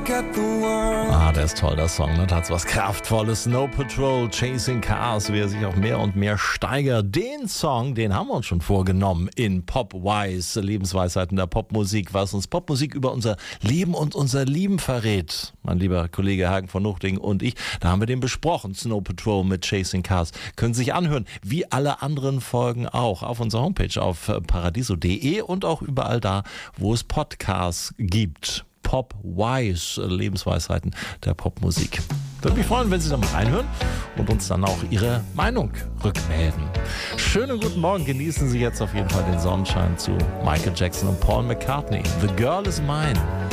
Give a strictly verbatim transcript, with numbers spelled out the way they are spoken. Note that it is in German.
Ah, der ist toll, der Song, ne? Hat's was Kraftvolles. Snow Patrol, Chasing Cars, wie er sich auch mehr und mehr steigert. Den Song, den haben wir uns schon vorgenommen in Popwise, Lebensweisheiten der Popmusik, was uns Popmusik über unser Leben und unser Lieben verrät. Mein lieber Kollege Hagen von Nuchting und ich, da haben wir den besprochen. Snow Patrol mit Chasing Cars. Können Sie sich anhören, wie alle anderen Folgen auch, auf unserer Homepage auf paradiso punkt de und auch überall da, wo es Podcasts gibt. Popwise, Lebensweisheiten der Popmusik. Würde mich freuen, wenn Sie da mal reinhören und uns dann auch Ihre Meinung rückmelden. Schönen guten Morgen, genießen Sie jetzt auf jeden Fall den Sonnenschein zu Michael Jackson und Paul McCartney. The Girl is Mine.